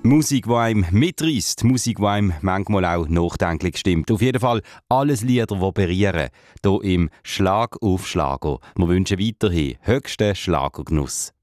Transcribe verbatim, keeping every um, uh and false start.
Musik, die einem mitreißt, Musik, die einem manchmal auch nachdenklich stimmt. Auf jeden Fall alles Lieder, die berühren. Hier im Schlag auf Schlager. Wir wünschen weiterhin höchsten Schlagergenuss.